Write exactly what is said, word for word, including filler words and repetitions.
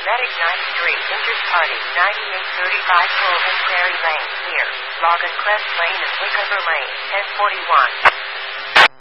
Medic ninety-three, injured party, ninety-eight thirty-five Colvin Prairie Lane, near Logan Crest Lane and Wickover Lane, ten forty-one.